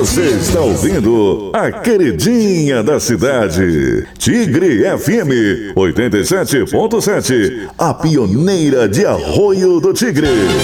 Você está ouvindo a queridinha da cidade, Tigre FM 87.7, a pioneira de Arroio do Tigre.